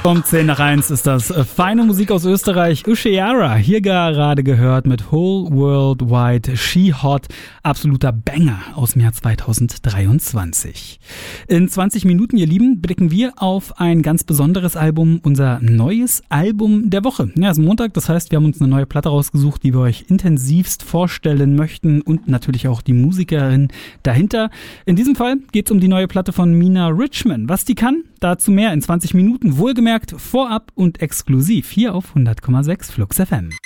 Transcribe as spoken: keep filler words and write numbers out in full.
Um zehn nach eins ist das feine Musik aus Österreich. Ushiara, hier gerade gehört mit Whole World Wide She Hot. Absoluter Banger aus dem Jahr zweitausenddreiundzwanzig. In zwanzig Minuten, ihr Lieben, blicken wir auf ein ganz besonderes Album, unser neues Album der Woche. Ja, es ist Montag, das heißt, wir haben uns eine neue Platte rausgesucht, die wir euch intensivst vorstellen möchten und natürlich auch die Musikerin dahinter. In diesem Fall geht es um die neue Platte von Mina Richman. Was die kann, dazu mehr in zwanzig Minuten. Wohlgemerkt vorab und exklusiv hier auf hundert Komma sechs Flux F M.